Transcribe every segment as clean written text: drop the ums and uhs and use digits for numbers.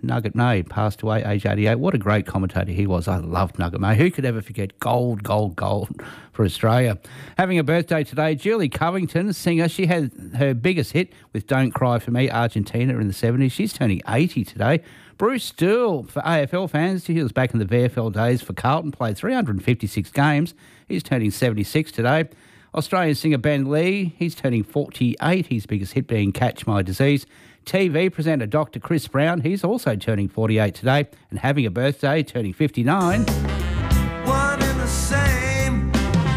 Nugget May passed away, age 88. What a great commentator he was. I loved Nugget May. Who could ever forget gold for Australia? Having a birthday today, Julie Covington, singer. She had her biggest hit with Don't Cry For Me, Argentina in the 70s. She's turning 80 today. Bruce Still, for AFL fans, he was back in the VFL days for Carlton, played 356 games. He's turning 76 today. Australian singer Ben Lee, he's turning 48, his biggest hit being Catch My Disease. TV presenter Dr. Chris Brown, he's also turning 48 today and having a birthday, turning 59. One and the same,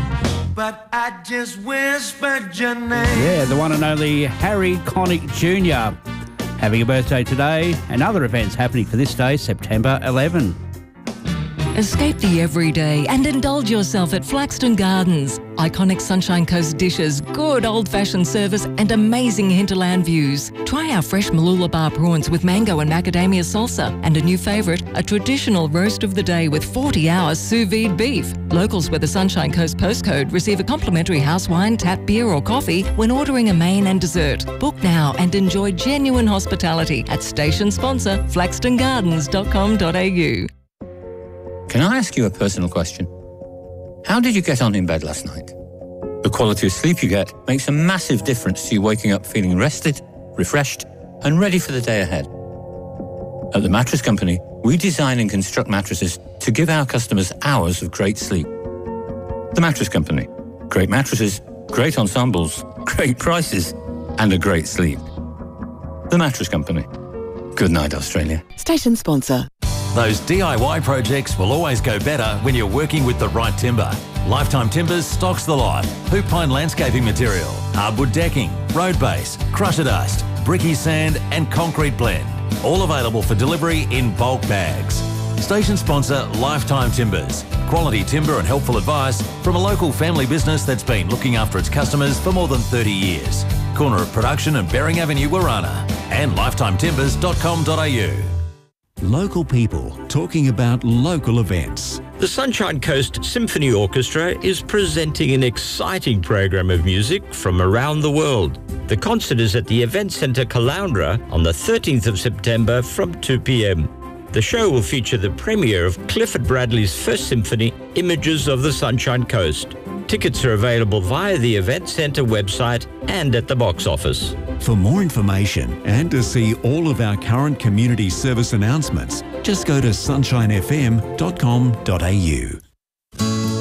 but I just whispered your name. Yeah, the one and only Harry Connick Jr. having a birthday today, and other events happening for this day, September 11. Escape the everyday and indulge yourself at Flaxton Gardens. Iconic Sunshine Coast dishes, good old-fashioned service and amazing hinterland views. Try our fresh Mooloolaba prawns with mango and macadamia salsa, and a new favourite, a traditional roast of the day with 40-hour sous vide beef. Locals with a Sunshine Coast postcode receive a complimentary house wine, tap beer or coffee when ordering a main and dessert. Book now and enjoy genuine hospitality at station sponsor flaxtongardens.com.au. Can I ask you a personal question? How did you get on in bed last night? The quality of sleep you get makes a massive difference to you waking up feeling rested, refreshed, and ready for the day ahead. At The Mattress Company, we design and construct mattresses to give our customers hours of great sleep. The Mattress Company. Great mattresses, great ensembles, great prices, and a great sleep. The Mattress Company. Good night, Australia. Station sponsor. Those DIY projects will always go better when you're working with the right timber. Lifetime Timbers stocks the lot. Hoop pine landscaping material, hardwood decking, road base, crusher dust, bricky sand and concrete blend. All available for delivery in bulk bags. Station sponsor Lifetime Timbers. Quality timber and helpful advice from a local family business that's been looking after its customers for more than 30 years. Corner of Production and Bering Avenue, Warana. And lifetimetimbers.com.au. Local people talking about local events. The Sunshine Coast Symphony Orchestra is presenting an exciting program of music from around the world. The concert is at the Event Centre Caloundra on the 13th of September from 2 p.m. The show will feature the premiere of Clifford Bradley's first symphony, Images of the Sunshine Coast. Tickets are available via the Event Centre website and at the box office. For more information and to see all of our current community service announcements, just go to sunshinefm.com.au.